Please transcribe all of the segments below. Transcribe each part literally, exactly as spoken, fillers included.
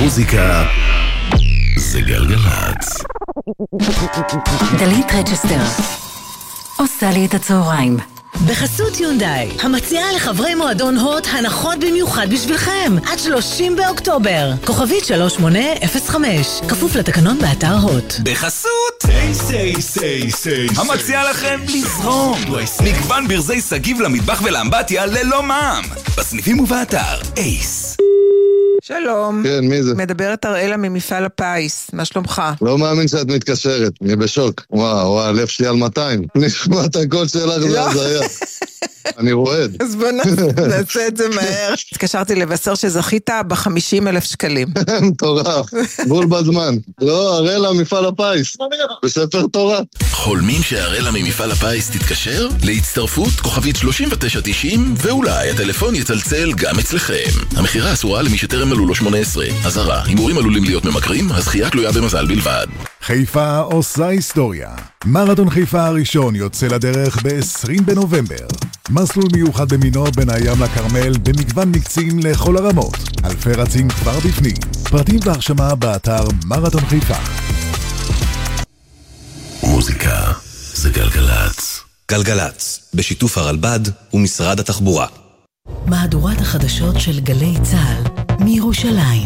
מוזיקה זה גלגלצ. דלית רצ'סטר עושה לי את הצהריים. בחסות יונדאי, המציעה לחברי מועדון הוט הנחות במיוחד בשבילכם עד שלושים באוקטובר. כוכבית שלוש שמונה אפס חמש, כפוף לתקנון באתר הוט. בחסות היי סיי סיי סיי, המציעה לכם לזרום מגוון ברזי סגיב למטבח ולאמבטיה ללא מע"מ בסניפים ובאתר אייס. שלום. כן, מי זה? מדברת אראלה ממפעל הפיס, מה שלומך? לא מאמין שאת מתקשרת, אני בשוק. וואו, וואו, הלב שלי על מאתיים. נשמע את הקול שלך, זה הזיה. אני רועד. אז בוא נעשה את זה מהר. התקשרתי לבשר שזכית ב-חמישים אלף שקלים. מטורף, בול בזמן. לא, אראלה מפעל הפיס, בספר תורה. חולמים שאראלה ממפעל הפיס תתקשר? להצטרפות כוכבית שלושים ותשע תשעים, ואולי הטלפון יצלצל גם אצלכם. המחירה אסורה למי שטרם מלאו לו שמונה עשרה. אזהרה, הימורים עלולים להיות ממכרים, הזכייה תלויה במזל בלבד. חיפה עושה היסטוריה. מרתון חיפה הראשון יוצא לדרך ב-עשרים בנובמבר. מסלול מיוחד במינו בין הים לכרמל במגוון מקצים לכל הרמות. אלפי רצים כבר בפנים. פרטים והרשמה באתר מרתון חיפה. מוזיקה זה גלגלצ. גלגלצ, בשיתוף הרלב"ד ומשרד התחבורה. מהדורת החדשות של גלי צהל מירושלים.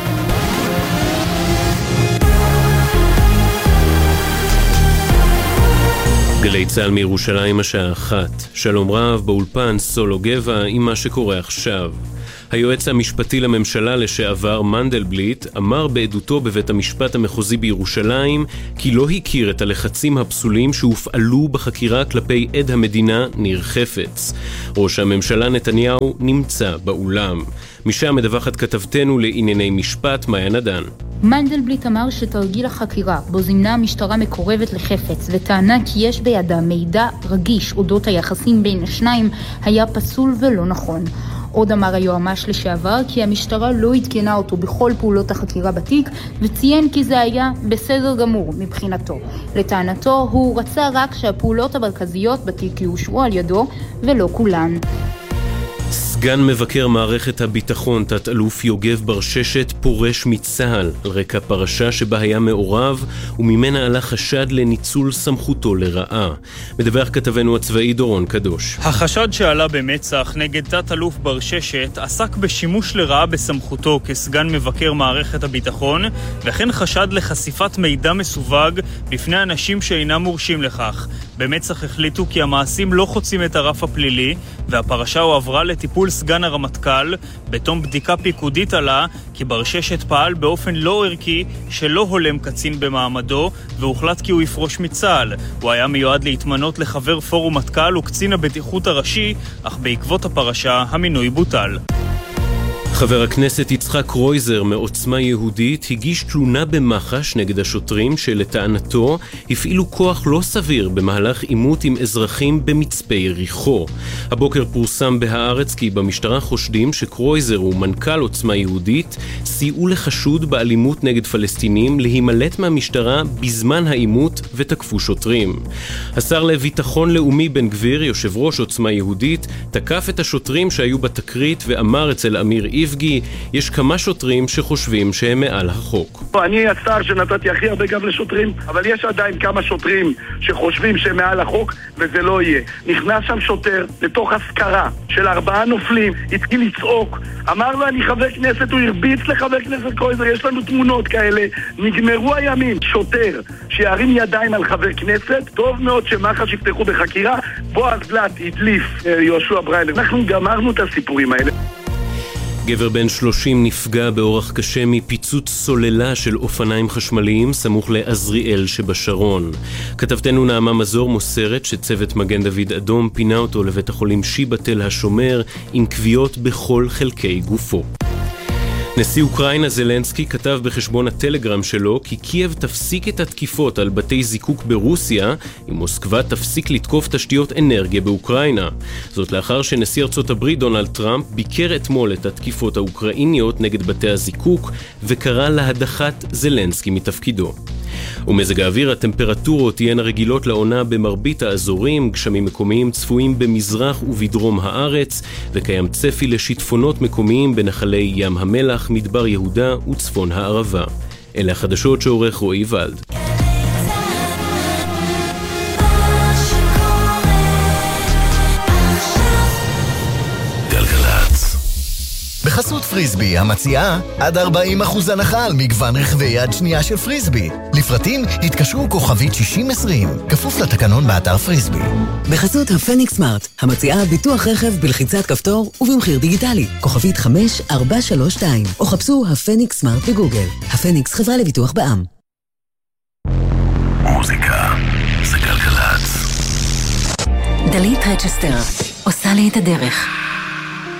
גלי צהל מירושלים השעה אחת. שלום רב, באולפן סולו גבע עם מה שקורה עכשיו. היועץ המשפטי לממשלה לשעבר מנדלבליט אמר בעדותו בבית המשפט המחוזי בירושלים כי לא הכיר את הלחצים הפסולים שהופעלו בחקירה כלפי עד המדינה ניר חפץ. ראש הממשלה נתניהו נמצא באולם. משם מדווחת כתבתנו לענייני משפט מאיה נדן. מנדלבליט אמר שתרגיל החקירה בו זימנה המשטרה מקורבת לחפץ וטענה כי יש בידה מידע רגיש אודות היחסים בין השניים היה פסול ולא נכון. עוד אמר היועמ"ש לשעבר כי המשטרה לא התקנה אותו בכל פעולות החקירה בתיק וציין כי זה היה בסדר גמור מבחינתו. לטענתו הוא רצה רק שהפעולות המרכזיות בתיק יאושרו על ידו ולא כולן. סגן מבקר מערכת הביטחון תת-אלוף יוגב ברששת פורש מצה"ל על רקע פרשה שבה היה מעורב וממנה עלה חשד לניצול סמכותו לרעה. מדווח כתבנו הצבאי דורון קדוש. החשד שעלה במצח נגד תת-אלוף ברששת עסק בשימוש לרעה בסמכותו כסגן מבקר מערכת הביטחון, וכן חשד לחשיפת מידע מסווג בפני אנשים שאינם מורשים לכך. במצח החליטו כי המעשים לא חוצים את הרף הפלילי והפרשה הועברה לטיפול סגן הרמטכ"ל. בתום בדיקה פיקודית עלה כי ברששת פעל באופן לא ערכי שלא הולם קצין במעמדו והוחלט כי הוא יפרוש מצה"ל. הוא היה מיועד להתמנות לחבר פורום מטכ"ל וקצין הבטיחות הראשי, אך בעקבות הפרשה המינוי בוטל. חבר הכנסת יצחק קרויזר מעוצמה יהודית הגיש תלונה במח"ש נגד השוטרים שלטענתו הפעילו כוח לא סביר במהלך עימות עם אזרחים במצפה יריחו. הבוקר פורסם בהארץ כי במשטרה חושדים שקרויזר ומנכ"ל עוצמה יהודית סייעו לחשוד באלימות נגד פלסטינים להימלט מהמשטרה בזמן העימות ותקפו שוטרים. השר לביטחון לאומי בן גביר, יושב ראש עוצמה יהודית, תקף את השוטרים שהיו בתקרית ואמר אצל אמיר איבגי, יש כמה שוטרים שחושבים שהם מעל החוק. אני השר שנתתי הכי הרבה גב לשוטרים, אבל יש עדיין כמה שוטרים שחושבים שהם מעל החוק, וזה לא יהיה. נכנס שם שוטר לתוך הסקרה של ארבעה נופלים, התחיל לצעוק, אמר לו אני חבר כנסת, הוא הרביץ לחבר כנסת קרויזר, יש לנו תמונות כאלה, נגמרו הימים. שוטר שירים ידיים על חבר כנסת, טוב מאוד שמח"ש יפתחו בחקירה. בועז גלט הדליף יהושע בריינר. אנחנו גמרנו את הסיפורים האלה. גבר בן שלושים נפגע באורח קשה מפיצוץ סוללה של אופניים חשמליים סמוך לעזריאל שבשרון. כתבתנו נעמה מזור מוסרת שצוות מגן דוד אדום פינה אותו לבית החולים שיבא תל השומר עם כוויות בכל חלקי גופו. נשיא אוקראינה זלנסקי כתב בחשבון הטלגרם שלו כי קייב תפסיק את התקיפות על בתי זיקוק ברוסיה אם מוסקבה תפסיק לתקוף תשתיות אנרגיה באוקראינה. זאת לאחר שנשיא ארצות הברית דונלד טראמפ ביקר אתמול את התקיפות האוקראיניות נגד בתי הזיקוק וקרא להדחת זלנסקי מתפקידו. ומזג האוויר, הטמפרטורות תהיינה רגילות לעונה במרבית האזורים, גשמים מקומיים צפויים במזרח ובדרום הארץ, וקיים צפי לשיטפונות מקומיים בנחלי ים המלח, מדבר יהודה וצפון הערבה. אלה החדשות שעורך רועי ולד. בחסות פריסבי המציעה עד ארבעים אחוז הנחה על מגוון רכבי יד שנייה של פריסבי. לפרטים התקשרו כוכבית שישים עשרים, כפוף לתקנון באתר פריסבי. בחסות הפניקס סמארט, המציעה ביטוח רכב בלחיצת כפתור ובמחיר דיגיטלי, כוכבית חמש ארבע שלוש שתיים, או חפשו הפניקס סמארט בגוגל. הפניקס, חברה לביטוח בע"מ. מוזיקה זה גלגלצ. דלית רצ'סטר עושה לי את הדרך.